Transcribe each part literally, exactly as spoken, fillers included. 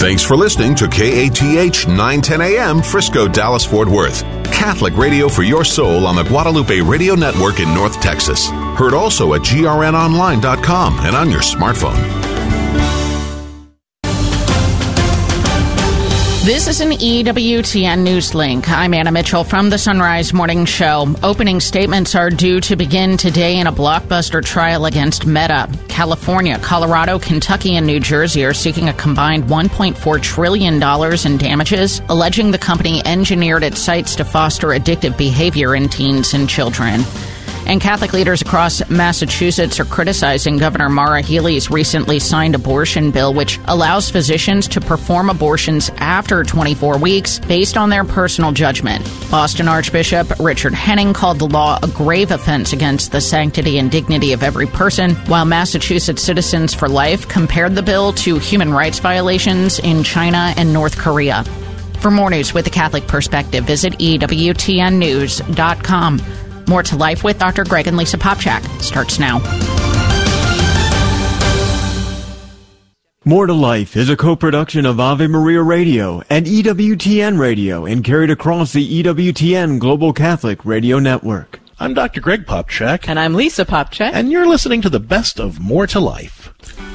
Thanks for listening to K A T H nine ten A M, Frisco, Dallas, Fort Worth. Catholic radio for your soul on the Guadalupe Radio Network in North Texas. Heard also at G R N online dot com and on your smartphone. This is an E W T N News Link. I'm Anna Mitchell from the Sunrise Morning Show. Opening statements are due to begin today in a blockbuster trial against Meta. California, Colorado, Kentucky, and New Jersey are seeking a combined one point four trillion dollars in damages, alleging the company engineered its sites to foster addictive behavior in teens and children. And Catholic leaders across Massachusetts are criticizing Governor Maura Healey's recently signed abortion bill, which allows physicians to perform abortions after twenty-four weeks based on their personal judgment. Boston Archbishop Richard Henning called the law a grave offense against the sanctity and dignity of every person, while Massachusetts Citizens for Life compared the bill to human rights violations in China and North Korea. For more news with the Catholic perspective, visit E W T N news dot com. More to Life with Doctor Greg and Lisa Popchak starts now. More to Life is a co-production of Ave Maria Radio and E W T N Radio and carried across the E W T N Global Catholic Radio Network. I'm Doctor Greg Popchak. And I'm Lisa Popchak. And you're listening to the best of More to Life.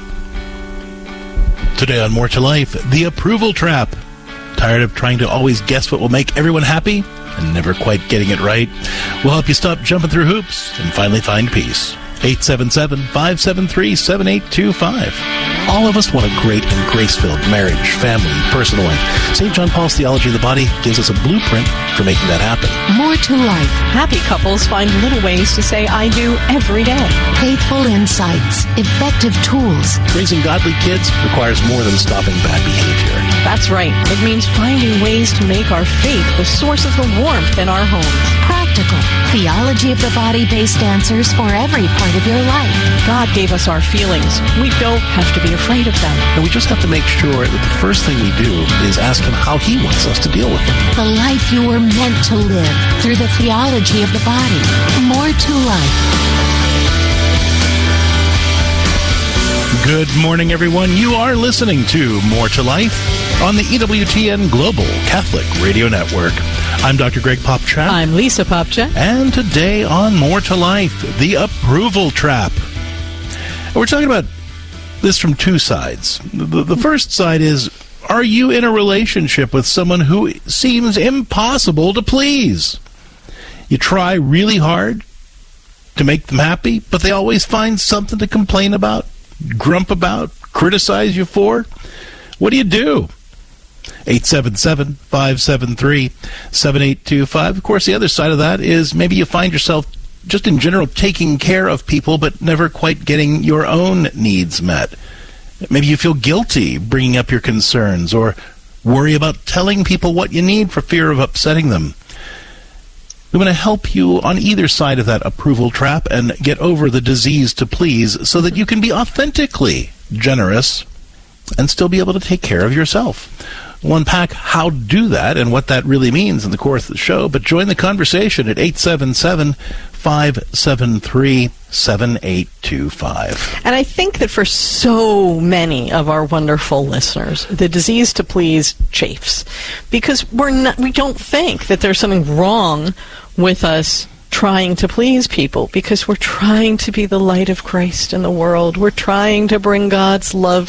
Today on More to Life, the approval trap. Tired of trying to always guess what will make everyone happy and never quite getting it right? We'll help you stop jumping through hoops and finally find peace. eight seven seven, five seven three, seven eight two five. All of us want a great and grace-filled marriage, family, personal life. Saint John Paul's Theology of the Body gives us a blueprint for making that happen. More to life. Happy couples find little ways to say I do every day. Faithful insights. Effective tools. Raising godly kids requires more than stopping bad behavior. That's right. It means finding ways to make our faith the source of the warmth in our homes. Practical. Theology of the Body-based answers for every part of your life. God gave us our feelings. We don't have to be afraid of them. And we just have to make sure that the first thing we do is ask Him how He wants us to deal with them. The life you were meant to live through the theology of the body. More to life. Good morning, everyone. You are listening to More to Life on the E W T N Global Catholic Radio Network. I'm Doctor Greg Popchak. I'm Lisa Popchak. And today on More to Life, the approval trap. And we're talking about this from two sides. The, the first side is, are you in a relationship with someone who seems impossible to please? You try really hard to make them happy, but they always find something to complain about, grump about, criticize you for. What do you do? eight seven seven, five seven three, seven eight two five. Of course, the other side of that is maybe you find yourself just in general taking care of people but never quite getting your own needs met. Maybe you feel guilty bringing up your concerns or worry about telling people what you need for fear of upsetting them. We want to help you on either side of that approval trap and get over the disease to please so that you can be authentically generous and still be able to take care of yourself. We'll unpack how to do that and what that really means in the course of the show, but join the conversation at eight seven seven, five seven three, seven eight two five. And I think that for so many of our wonderful listeners, the disease to please chafes, because we're not, we don't think that there's something wrong with us trying to please people, because we're trying to be the light of Christ in the world. We're trying to bring God's love